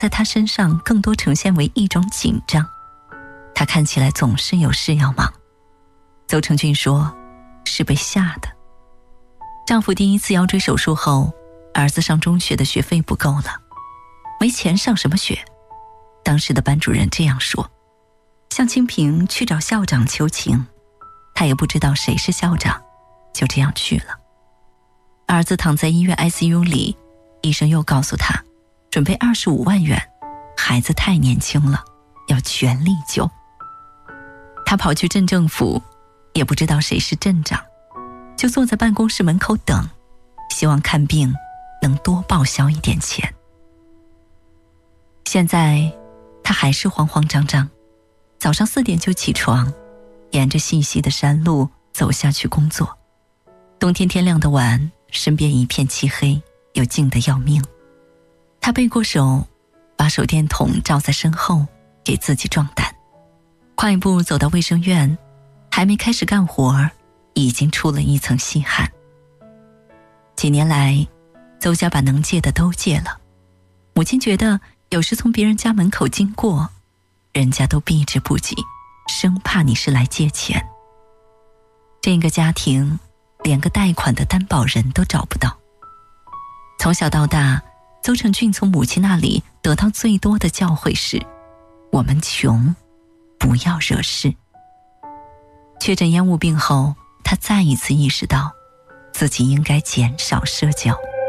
在他身上更多呈现为一种紧张，他看起来总是有事要忙。邹成俊说，是被吓的。丈夫第一次腰椎手术后，儿子上中学的学费不够了，没钱上什么学。当时的班主任这样说，向清平去找校长求情，他也不知道谁是校长，就这样去了。儿子躺在医院 ICU 里，医生又告诉他，准备25万元，孩子太年轻了，要全力救。他跑去镇政府，也不知道谁是镇长，就坐在办公室门口等，希望看病能多报销一点钱。现在他还是慌慌张张，早上4点就起床，沿着细细的山路走下去工作。冬天天亮的晚，身边一片漆黑，又静得要命。他背过手，把手电筒照在身后，给自己壮胆。快步走到卫生院，还没开始干活，已经出了一层细汗。几年来，邹家把能借的都借了。母亲觉得有时从别人家门口经过，人家都避之不及，生怕你是来借钱。这个家庭连个贷款的担保人都找不到。从小到大，邹成俊从母亲那里得到最多的教诲是，我们穷，不要惹事。确诊烟雾病后，他再一次意识到自己应该减少社交。